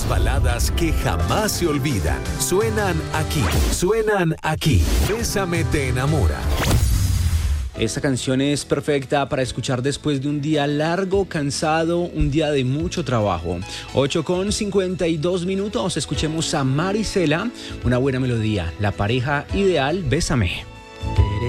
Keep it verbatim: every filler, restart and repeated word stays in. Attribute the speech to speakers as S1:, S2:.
S1: Las baladas que jamás se olvidan. Suenan aquí, suenan aquí. Bésame te enamora.
S2: Esta canción es perfecta para escuchar después de un día largo, cansado, un día de mucho trabajo. ocho con cincuenta y dos minutos, escuchemos a Marisela, una buena melodía, la pareja ideal, Bésame.